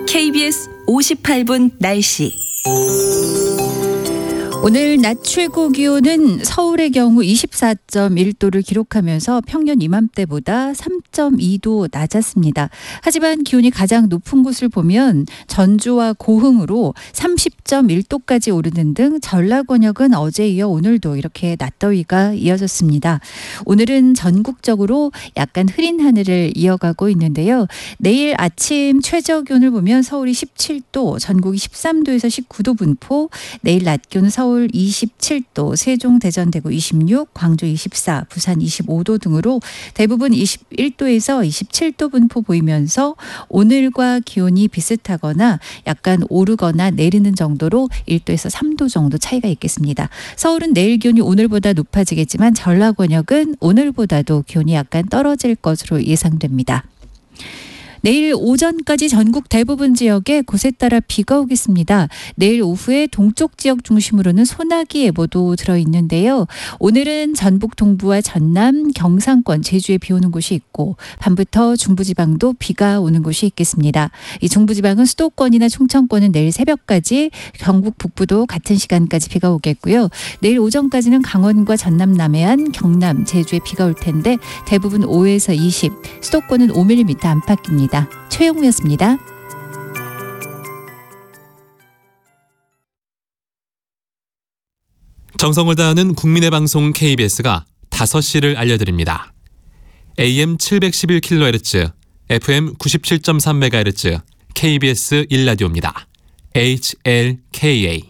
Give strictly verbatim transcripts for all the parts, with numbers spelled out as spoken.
케이비에스 오십팔 분 날씨. 오늘 낮 최고 기온은 서울의 경우 이십사 점 일 도를 기록하면서 평년 이맘때보다 삼 점 이 도 낮았습니다. 하지만 기온이 가장 높은 곳을 보면 전주와 고흥으로 삼십 점 일 도까지 오르는 등 전라 권역은 어제 이어 오늘도 이렇게 낮더위가 이어졌습니다. 오늘은 전국적으로 약간 흐린 하늘을 이어가고 있는데요. 내일 아침 최저 기온을 보면 서울이 십칠 도, 전국이 십삼 도에서 십구 도 분포, 내일 낮 기온은 서울 서울 이십칠 도, 세종, 대전, 대구 이십육, 광주 이십사, 부산 이십오 도 등으로 대부분 이십일 도에서 이십칠 도 분포 보이면서 오늘과 기온이 비슷하거나 약간 오르거나 내리는 정도로 일 도에서 삼 도 정도 차이가 있겠습니다. 서울은 내일 기온이 오늘보다 높아지겠지만 전라 권역은 오늘보다도 기온이 약간 떨어질 것으로 예상됩니다. 내일 오전까지 전국 대부분 지역에 곳에 따라 비가 오겠습니다. 내일 오후에 동쪽 지역 중심으로는 소나기 예보도 들어있는데요. 오늘은 전북 동부와 전남, 경상권, 제주에 비 오는 곳이 있고 밤부터 중부지방도 비가 오는 곳이 있겠습니다. 이 중부지방은 수도권이나 충청권은 내일 새벽까지, 경북 북부도 같은 시간까지 비가 오겠고요. 내일 오전까지는 강원과 전남 남해안, 경남, 제주에 비가 올 텐데 대부분 오에서 이십, 수도권은 오 밀리미터 안팎입니다. 최영우였습니다. 정성을 다하는 국민의 방송 케이비에스가 다섯 시를 알려드립니다. 에이엠 칠백십일 킬로헤르츠, 에프엠 구십칠 점 삼 메가헤르츠, 케이비에스 일 라디오입니다. 에이치엘케이에이.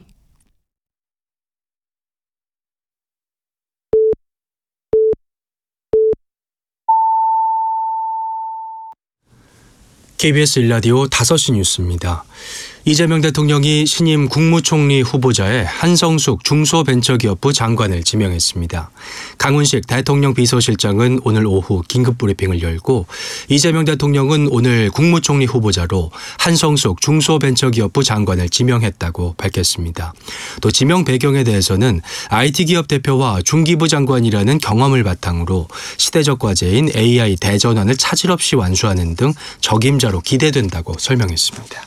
케이비에스 일 라디오 다섯 시 뉴스입니다. 이재명 대통령이 신임 국무총리 후보자에 한성숙 중소벤처기업부 장관을 지명했습니다. 강훈식 대통령 비서실장은 오늘 오후 긴급 브리핑을 열고 이재명 대통령은 오늘 국무총리 후보자로 한성숙 중소벤처기업부 장관을 지명했다고 밝혔습니다. 또 지명 배경에 대해서는 아이티 기업 대표와 중기부 장관이라는 경험을 바탕으로 시대적 과제인 에이아이 대전환을 차질 없이 완수하는 등 적임자로 기대된다고 설명했습니다.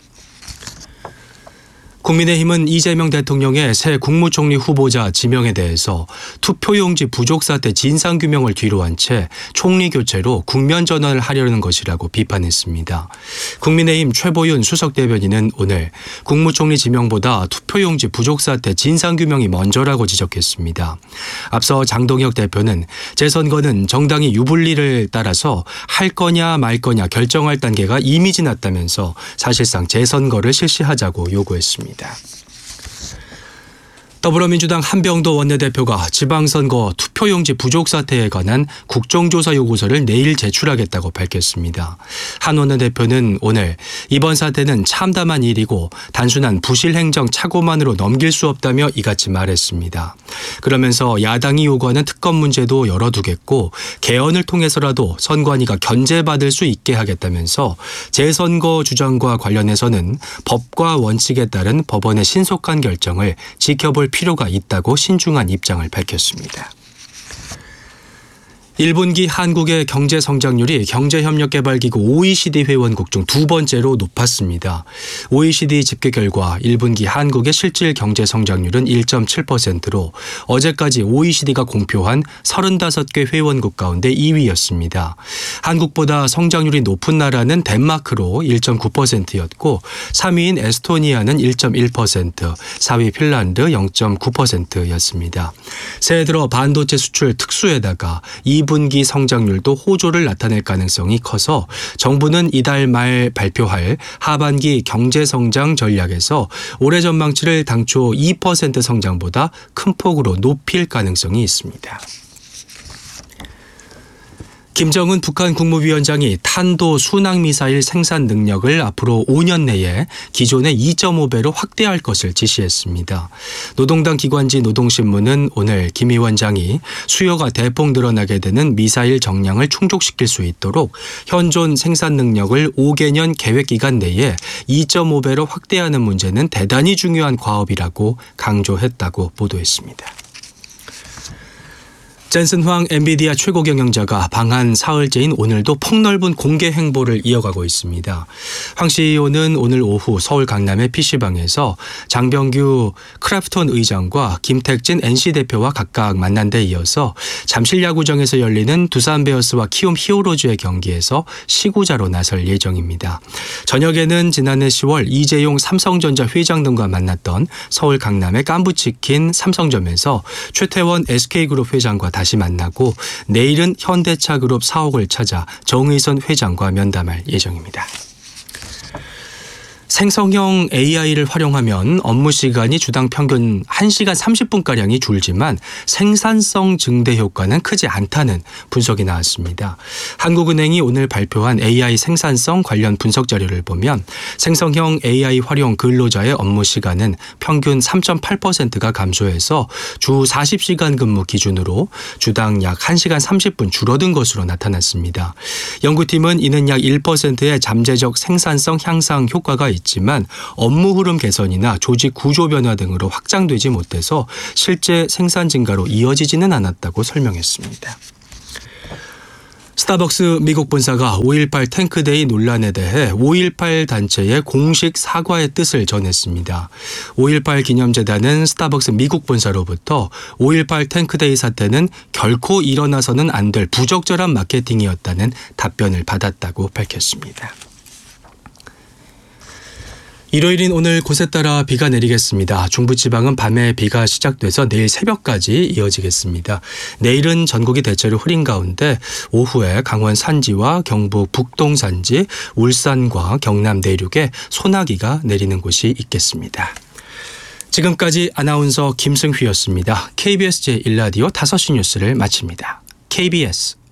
국민의힘은 이재명 대통령의 새 국무총리 후보자 지명에 대해서 투표용지 부족 사태 진상규명을 뒤로한 채 총리 교체로 국면 전환을 하려는 것이라고 비판했습니다. 국민의힘 최보윤 수석대변인은 오늘 국무총리 지명보다 투표용지 부족 사태 진상규명이 먼저라고 지적했습니다. 앞서 장동혁 대표는 재선거는 정당이 유불리를 따라서 할 거냐 말 거냐 결정할 단계가 이미 지났다면서 사실상 재선거를 실시하자고 요구했습니다. 더불어민주당 한병도 원내대표가 지방선거 투표용지 부족 사태에 관한 국정조사 요구서를 내일 제출하겠다고 밝혔습니다. 한 원내대표는 오늘 이번 사태는 참담한 일이고 단순한 부실 행정 착오만으로 넘길 수 없다며 이같이 말했습니다. 그러면서 야당이 요구하는 특검 문제도 열어두겠고 개헌을 통해서라도 선관위가 견제받을 수 있게 하겠다면서 재선거 주장과 관련해서는 법과 원칙에 따른 법원의 신속한 결정을 지켜볼 필요가 있다고 신중한 입장을 밝혔습니다. 일 분기 한국의 경제 성장률이 경제협력개발기구 오이시디 회원국 중 두 번째로 높았습니다. 오이시디 집계 결과 일 분기 한국의 실질 경제 성장률은 일 점 칠 퍼센트로 어제까지 오이시디가 공표한 서른다섯 개 회원국 가운데 이 위였습니다. 한국보다 성장률이 높은 나라는 덴마크로 일 점 구 퍼센트였고 삼 위인 에스토니아는 일 점 일 퍼센트, 사 위 핀란드 영 점 구 퍼센트였습니다. 새해 들어 반도체 수출 특수에다가 이 분기 성장률도 호조를 나타낼 가능성이 커서 정부는 이달 말 발표할 하반기 경제성장 전략에서 올해 전망치를 당초 이 퍼센트 성장보다 큰 폭으로 높일 가능성이 있습니다. 김정은 북한 국무위원장이 탄도 순항미사일 생산 능력을 앞으로 오 년 내에 기존의 이 점 오 배로 확대할 것을 지시했습니다. 노동당 기관지 노동신문은 오늘 김 위원장이 수요가 대폭 늘어나게 되는 미사일 정량을 충족시킬 수 있도록 현존 생산 능력을 오 개년 계획기간 내에 이 점 오 배로 확대하는 문제는 대단히 중요한 과업이라고 강조했다고 보도했습니다. 젠슨 황 엔비디아 최고 경영자가 방한 사흘째인 오늘도 폭넓은 공개 행보를 이어가고 있습니다. 황 씨이오는 오늘 오후 서울 강남의 피시방에서 장병규 크래프톤 의장과 김택진 엔씨 대표와 각각 만난 데 이어서 잠실 야구장에서 열리는 두산 베어스와 키움 히어로즈의 경기에서 시구자로 나설 예정입니다. 저녁에는 지난해 시월 이재용 삼성전자 회장 등과 만났던 서울 강남의 깐부치킨 삼성점에서 최태원 에스케이그룹 회장과 다시 만나고 내일은 현대차그룹 사옥을 찾아 정의선 회장과 면담할 예정입니다. 생성형 에이아이를 활용하면 업무 시간이 주당 평균 한 시간 삼십 분가량이 줄지만 생산성 증대 효과는 크지 않다는 분석이 나왔습니다. 한국은행이 오늘 발표한 에이아이 생산성 관련 분석 자료를 보면 생성형 에이아이 활용 근로자의 업무 시간은 평균 삼 점 팔 퍼센트가 감소해서 주 사십 시간 근무 기준으로 주당 약 한 시간 삼십 분 줄어든 것으로 나타났습니다. 연구팀은 이는 약 일 퍼센트의 잠재적 생산성 향상 효과가 있습니다. 있지만 업무 흐름 개선이나 조직 구조 변화 등으로 확장되지 못해서 실제 생산 증가로 이어지지는 않았다고 설명했습니다. 스타벅스 미국 본사가 오일팔 탱크데이 논란에 대해 오일팔 단체의 공식 사과의 뜻을 전했습니다. 오일팔 기념재단은 스타벅스 미국 본사로부터 오일팔 탱크데이 사태는 결코 일어나서는 안 될 부적절한 마케팅이었다는 답변을 받았다고 밝혔습니다. 일요일인 오늘 곳에 따라 비가 내리겠습니다. 중부지방은 밤에 비가 시작돼서 내일 새벽까지 이어지겠습니다. 내일은 전국이 대체로 흐린 가운데 오후에 강원 산지와 경북 북동 산지, 울산과 경남 내륙에 소나기가 내리는 곳이 있겠습니다. 지금까지 아나운서 김승휘였습니다. 케이비에스 제일 라디오 다섯 시 뉴스를 마칩니다. 케이비에스